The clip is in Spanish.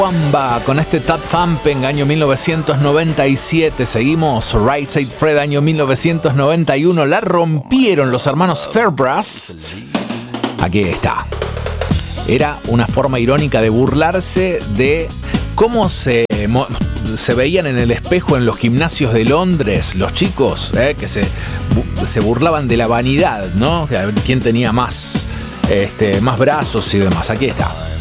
Wamba con este Tap Thumping, año 1997. Seguimos, Right Said Fred, año 1991. La rompieron los hermanos Fairbrass. Aquí está. Era una forma irónica de burlarse de cómo se veían en el espejo en los gimnasios de Londres los chicos, que se burlaban de la vanidad, ¿no? A ver quién tenía más brazos y demás. Aquí está.